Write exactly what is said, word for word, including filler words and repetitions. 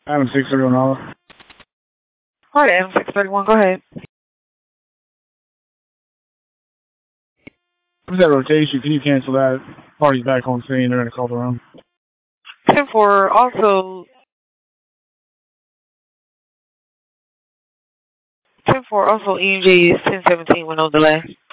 Adam six thirty-one Olive. All right, Adam six thirty-one, go ahead. What's that rotation? Can you cancel that? Party's back on scene. They're going to call the room. ten four, also... ten four, also E M J is ten seventeen with no delay.